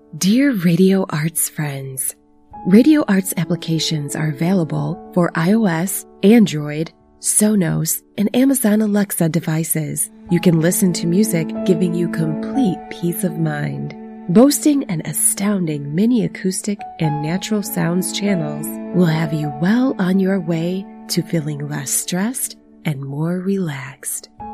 Dear Radio Arts friends, Radio Arts applications are available for iOS, Android, Sonos, and Amazon Alexa devices. You can listen to music, giving you complete peace of mind. Boasting an astounding mini acoustic and natural sounds channels will have you well on your way to feeling less stressed and more relaxed.